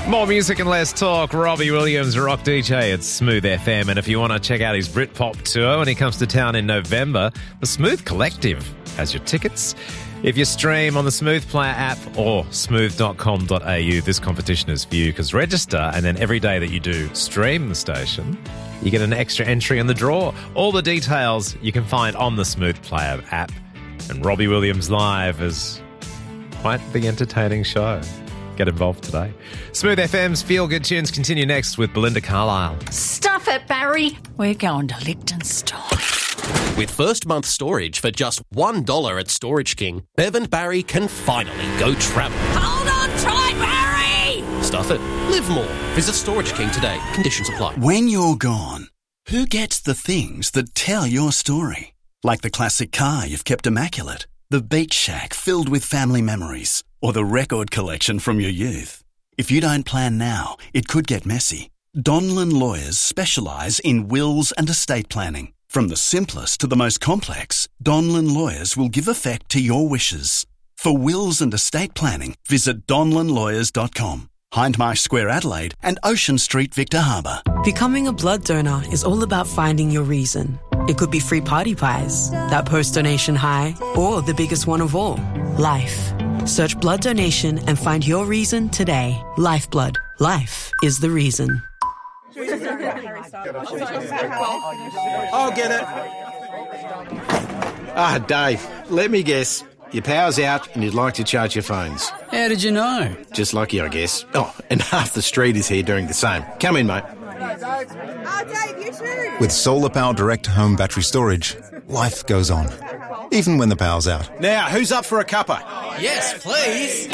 More music and less talk. Robbie Williams, rock DJ at Smooth FM. And if you want to check out his Britpop tour when he comes to town in November, the Smooth Collective has your tickets. If you stream on the Smooth Player app or smooth.com.au, this competition is for you, because register, and then every day that you do stream the station, you get an extra entry in the draw. All the details you can find on the Smooth Player app. And Robbie Williams Live is quite the entertaining show. Get involved today. Smooth FM's Feel Good Tunes continue next with Belinda Carlisle. Stuff it, Barry. We're going to Liechtenstein. With first month storage for just $1 at Storage King, Bev and Barry can finally go travel. Hold on tight, Barry! Stuff it. Live more. Visit Storage King today. Conditions apply. When you're gone, who gets the things that tell your story? Like the classic car you've kept immaculate, the beach shack filled with family memories, or the record collection from your youth. If you don't plan now, it could get messy. Donlan Lawyers specialise in wills and estate planning. From the simplest to the most complex, Donlan Lawyers will give effect to your wishes. For wills and estate planning, visit donlanlawyers.com. Hindmarsh Square, Adelaide, and Ocean Street, Victor Harbour. Becoming a blood donor is all about finding your reason. It could be free party pies, that post-donation high, or the biggest one of all, life. Search blood donation and find your reason today. Lifeblood. Life is the reason. I'll get it. Dave, let me guess. Your power's out and you'd like to charge your phones. How did you know? Just lucky, I guess. Oh, and half the street is here doing the same. Come in, mate. Dave, you too. With Solar Power Direct Home Battery Storage, life goes on, even when the power's out. Now, who's up for a cuppa? Yes, please.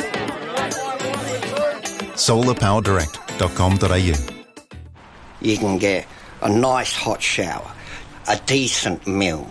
solarpowerdirect.com.au. You can get a nice hot shower, a decent meal,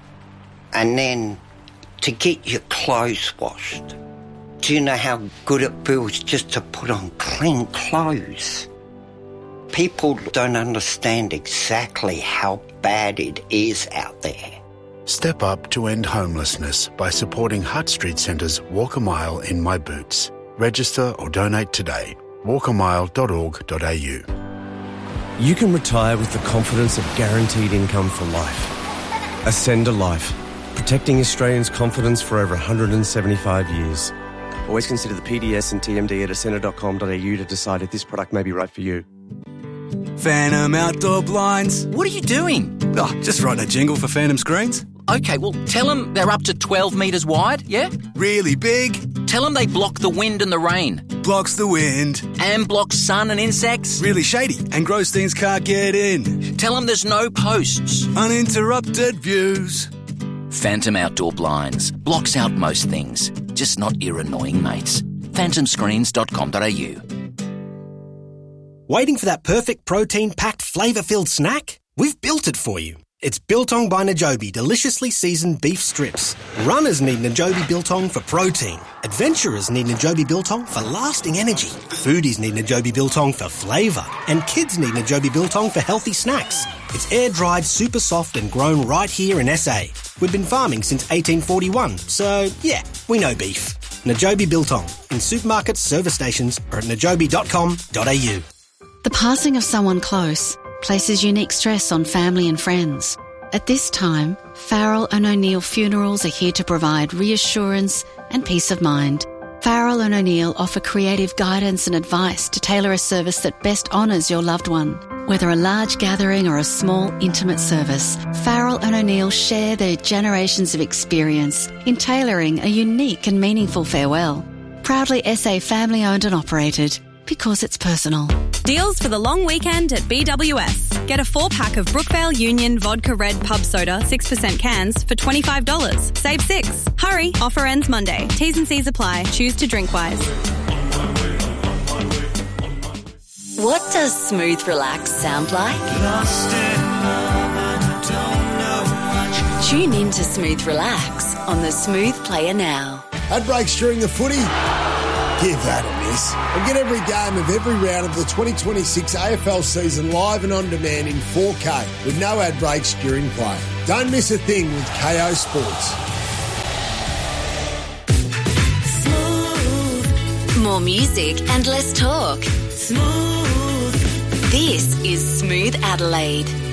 and then to get your clothes washed. Do you know how good it feels just to put on clean clothes? People don't understand exactly how bad it is out there. Step up to end homelessness by supporting Hutt Street Centre's Walk a Mile in My Boots. Register or donate today. walkamile.org.au. You can retire with the confidence of guaranteed income for life. Ascend a Life, protecting Australians' confidence for over 175 years. Always consider the PDS and TMD at ascender.com.au to decide if this product may be right for you. Phantom Outdoor Blinds. What are you doing? Oh, just writing a jingle for Phantom Screens. Okay, well, tell them they're up to 12 metres wide, yeah? Really big. Tell them they block the wind and the rain. Blocks the wind. And blocks sun and insects. Really shady, and gross things can't get in. Tell them there's no posts. Uninterrupted views. Phantom Outdoor Blinds. Blocks out most things, just not your annoying mates. phantomscreens.com.au. Waiting for that perfect protein-packed, flavour-filled snack? We've built it for you. It's Biltong by Najobi deliciously seasoned beef strips. Runners need Najobi Biltong for protein. Adventurers need Najobi Biltong for lasting energy. Foodies need Najobi Biltong for flavour. And kids need Najobi Biltong for healthy snacks. It's air-dried, super soft and grown right here in SA. We've been farming since 1841, so yeah, we know beef. Najobi Biltong in supermarkets, service stations or at najobi.com.au. The passing of someone close places unique stress on family and friends. At this time, Farrell and O'Neill Funerals are here to provide reassurance and peace of mind. Farrell and O'Neill offer creative guidance and advice to tailor a service that best honours your loved one. Whether a large gathering or a small, intimate service, Farrell and O'Neill share their generations of experience in tailoring a unique and meaningful farewell. Proudly SA family-owned and operated, because it's personal. Deals for the long weekend at BWS. Get a 4-pack of Brookvale Union Vodka Red Pub Soda 6% cans for $25. Save 6. Hurry, offer ends Monday. T's and C's apply. Choose to drink wise. What does smooth relax sound like? Tune in to Smooth Relax on the Smooth Player now. Ad breaks during the footy? Give that a miss. And get every game of every round of the 2026 AFL season live and on demand in 4K with no ad breaks during play. Don't miss a thing with KO Sports. More music and less talk. Smooth. This is Smooth Adelaide.